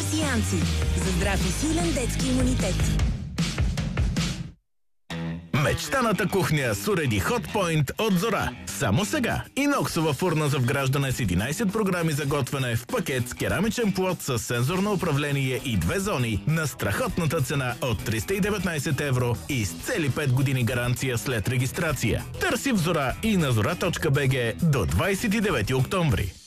Марсианци. За здрав и силен детски имунитет. Мечтаната кухня с уреди Hotpoint от Зора. Само сега. Иноксова фурна за вграждане с 11 програми за готвене в пакет с керамичен плот с сензорно управление и 2 зони на страхотната цена от 319 евро и с цели 5 години гаранция след регистрация. Търси в Зора и на zora.bg до 29 октомври.